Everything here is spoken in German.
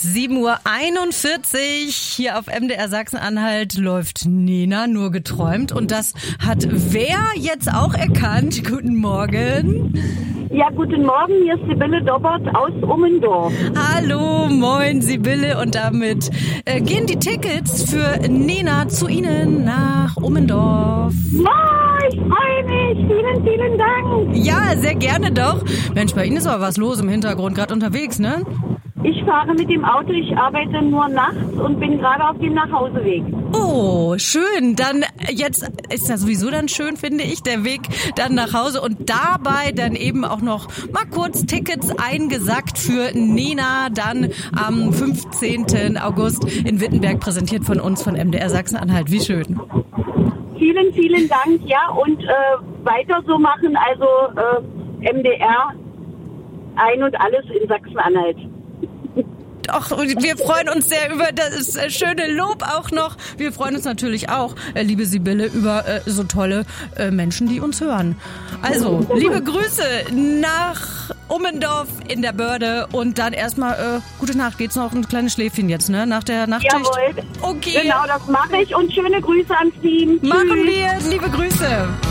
7:41 Uhr hier auf MDR Sachsen-Anhalt läuft Nena nur geträumt und das hat wer jetzt auch erkannt. Guten Morgen. Ja, guten Morgen, hier ist Sibylle Dobbert aus Ummendorf. Hallo, moin Sibylle und damit gehen die Tickets für Nena zu Ihnen nach Ummendorf. Ja, ich freue mich. Vielen, vielen Dank. Ja, sehr gerne doch. Mensch, bei Ihnen ist aber was los im Hintergrund, gerade unterwegs, ne? Ich fahre mit dem Auto, ich arbeite nur nachts und bin gerade auf dem Nachhauseweg. Oh, schön. Dann jetzt ist das sowieso dann schön, finde ich, der Weg dann nach Hause und dabei dann eben auch noch mal kurz Tickets eingesackt für Nena dann am 15. August in Wittenberg, präsentiert von uns von MDR Sachsen-Anhalt. Wie schön. Vielen, vielen Dank, ja, und weiter so machen, also MDR ein und alles in Sachsen-Anhalt. Doch, wir freuen uns sehr über das schöne Lob auch noch. Wir freuen uns natürlich auch, liebe Sibylle, über so tolle Menschen, die uns hören. Also, liebe Grüße nach Ummendorf in der Börde und dann erstmal gute Nacht. Geht's noch ein kleines Schläfchen jetzt, ne? Nach der Nachtschicht? Jawohl. Okay. Genau, das mache ich und schöne Grüße ans Team. Machen wir. Liebe Grüße.